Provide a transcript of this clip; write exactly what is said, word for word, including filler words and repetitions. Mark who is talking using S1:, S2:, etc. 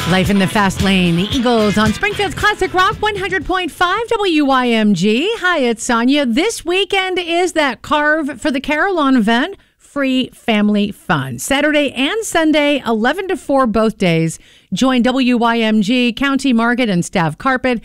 S1: Life in the Fast Lane, the Eagles on Springfield's Classic Rock one hundred point five W Y M G. Hi, it's Sonia. This weekend is that Carve for the Carillon event. Free family fun. Saturday and Sunday, eleven to four both days. Join W Y M G, County Market, and Staff Carpet